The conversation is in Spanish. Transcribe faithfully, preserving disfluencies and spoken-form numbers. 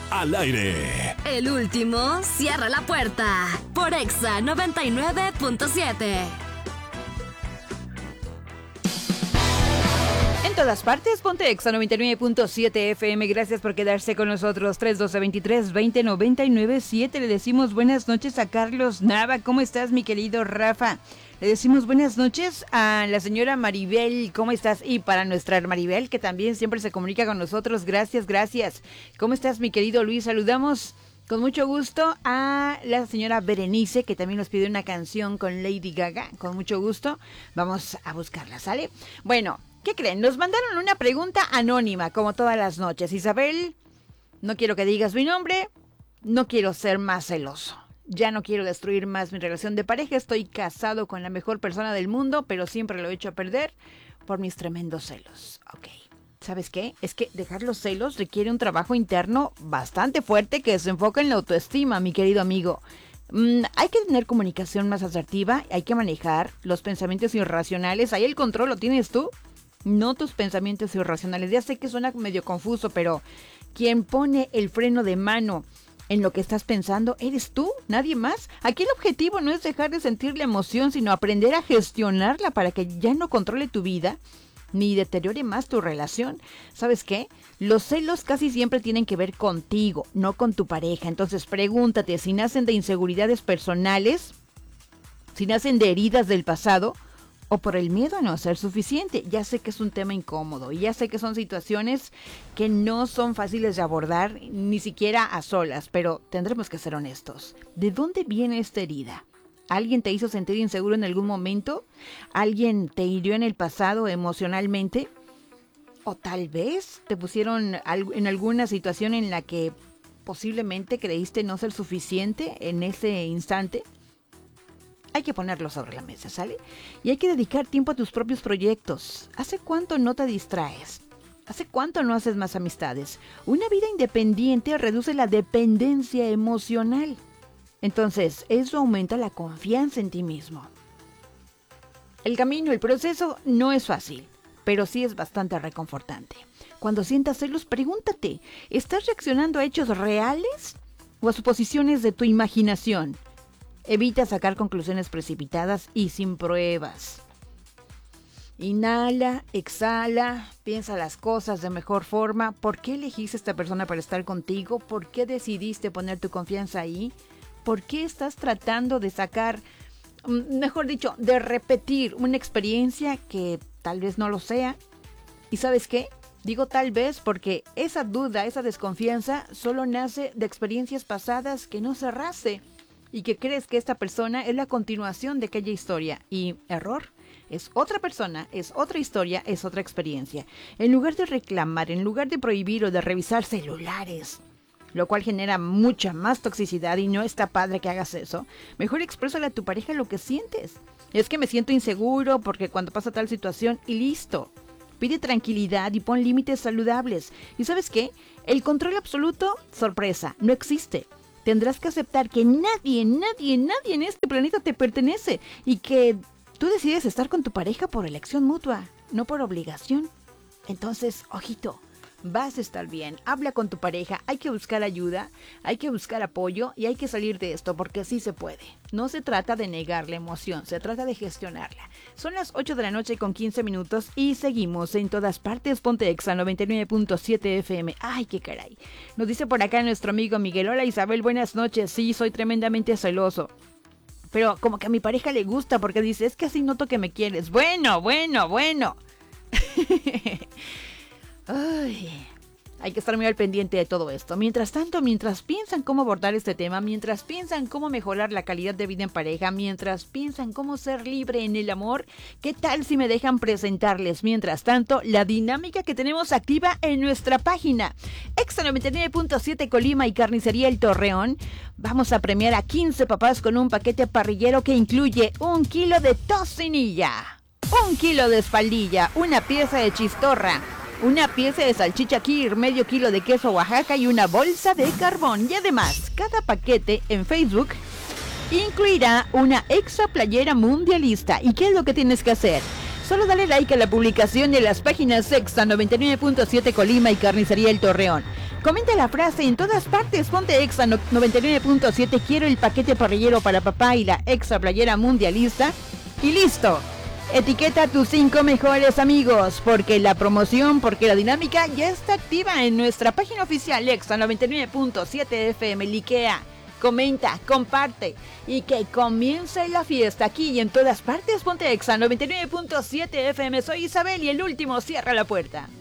al aire. El último cierra la puerta por Exa noventa y nueve punto siete. En todas partes, ponte Exa noventa y nueve punto siete F M. Gracias por quedarse con nosotros. tres uno dos, veintitrés, veinte, noventa y nueve, siete. Le decimos buenas noches a Carlos Nava. ¿Cómo estás, mi querido Rafa? Le decimos buenas noches a la señora Maribel. ¿Cómo estás? Y para nuestra Maribel, que también siempre se comunica con nosotros. Gracias, gracias. ¿Cómo estás, mi querido Luis? Saludamos con mucho gusto a la señora Berenice, que también nos pide una canción con Lady Gaga. Con mucho gusto. Vamos a buscarla, ¿sale? Bueno, ¿qué creen? Nos mandaron una pregunta anónima, como todas las noches. Isabel, no quiero que digas mi nombre. No quiero ser más celoso. Ya no quiero destruir más mi relación de pareja. Estoy casado con la mejor persona del mundo, pero siempre lo he hecho a perder por mis tremendos celos. Ok. ¿Sabes qué? Es que dejar los celos requiere un trabajo interno bastante fuerte que se enfoca en la autoestima, mi querido amigo. Mm, hay que tener comunicación más asertiva. Hay que manejar los pensamientos irracionales. Ahí el control lo tienes tú, no tus pensamientos irracionales. Ya sé que suena medio confuso, pero quien pone el freno de mano en lo que estás pensando, ¿eres tú? ¿Nadie más? Aquí el objetivo no es dejar de sentir la emoción, sino aprender a gestionarla para que ya no controle tu vida, ni deteriore más tu relación. ¿Sabes qué? Los celos casi siempre tienen que ver contigo, no con tu pareja. Entonces pregúntate si nacen de inseguridades personales, si nacen de heridas del pasado, o por el miedo a no ser suficiente. Ya sé que es un tema incómodo y ya sé que son situaciones que no son fáciles de abordar, ni siquiera a solas, pero tendremos que ser honestos. ¿De dónde viene esta herida? ¿Alguien te hizo sentir inseguro en algún momento? ¿Alguien te hirió en el pasado emocionalmente? ¿O tal vez te pusieron en alguna situación en la que posiblemente creíste no ser suficiente en ese instante? Hay que ponerlo sobre la mesa, ¿sale? Y hay que dedicar tiempo a tus propios proyectos. ¿Hace cuánto no te distraes? ¿Hace cuánto no haces más amistades? Una vida independiente reduce la dependencia emocional. Entonces, eso aumenta la confianza en ti mismo. El camino, el proceso no es fácil, pero sí es bastante reconfortante. Cuando sientas celos, pregúntate, ¿estás reaccionando a hechos reales o a suposiciones de tu imaginación? Evita sacar conclusiones precipitadas y sin pruebas. Inhala, exhala, piensa las cosas de mejor forma. ¿Por qué elegiste a esta persona para estar contigo? ¿Por qué decidiste poner tu confianza ahí? ¿Por qué estás tratando de sacar, mejor dicho, de repetir una experiencia que tal vez no lo sea? ¿Y sabes qué? Digo tal vez porque esa duda, esa desconfianza solo nace de experiencias pasadas que no cerraste y que crees que esta persona es la continuación de aquella historia. Y error, es otra persona, es otra historia, es otra experiencia. En lugar de reclamar, en lugar de prohibir o de revisar celulares, lo cual genera mucha más toxicidad y no está padre que hagas eso, mejor exprésale a tu pareja lo que sientes. Es que me siento inseguro porque cuando pasa tal situación y listo. Pide tranquilidad y pon límites saludables. ¿Y sabes qué? El control absoluto, sorpresa, no existe. Tendrás que aceptar que nadie, nadie, nadie en este planeta te pertenece y que tú decides estar con tu pareja por elección mutua, no por obligación. Entonces, ojito, vas a estar bien. Habla con tu pareja, hay que buscar ayuda, hay que buscar apoyo y hay que salir de esto porque sí se puede. No se trata de negar la emoción, se trata de gestionarla. Son las ocho de la noche con quince minutos y seguimos en todas partes. Ponte Exa noventa y nueve punto siete F M. Ay, qué caray. Nos dice por acá nuestro amigo Miguel. Hola Isabel, buenas noches. Sí, soy tremendamente celoso. Pero como que a mi pareja le gusta porque dice, es que así noto que me quieres. Bueno, bueno, bueno. Ay, hay que estar muy al pendiente de todo esto. Mientras tanto, mientras piensan cómo abordar este tema, mientras piensan cómo mejorar la calidad de vida en pareja, mientras piensan cómo ser libre en el amor, ¿qué tal si me dejan presentarles, mientras tanto, la dinámica que tenemos activa en nuestra página? Exa noventa y nueve punto siete Colima y Carnicería El Torreón. Vamos a premiar a quince papás con un paquete parrillero que incluye un kilo de tocinilla, un kilo de espaldilla, una pieza de chistorra, una pieza de salchicha Kir, medio kilo de queso Oaxaca y una bolsa de carbón. Y además, cada paquete en Facebook incluirá una Exa playera mundialista. ¿Y qué es lo que tienes que hacer? Solo dale like a la publicación de las páginas Exa noventa y nueve punto siete Colima y Carnicería El Torreón. Comenta la frase en todas partes, ponte Exa noventa y nueve punto siete, quiero el paquete parrillero para papá y la Exa playera mundialista. Y listo. Etiqueta a tus cinco mejores amigos, porque la promoción, porque la dinámica ya está activa en nuestra página oficial Exa noventa y nueve punto siete F M. Likea, comenta, comparte y que comience la fiesta aquí y en todas partes. Ponte Exa noventa y nueve punto siete F M. Soy Isabel y el último cierra la puerta.